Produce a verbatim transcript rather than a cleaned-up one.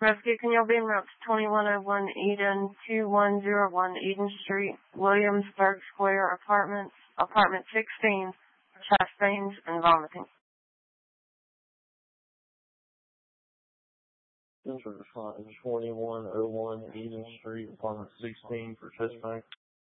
Rescue, can y'all be en route to twenty-one oh one Eden, two one oh one Eden Street, Williamsburg Square Apartments, Apartment sixteen, chest pains and vomiting. This is twenty-one oh one Eden Street, Apartment sixteen for chest pain.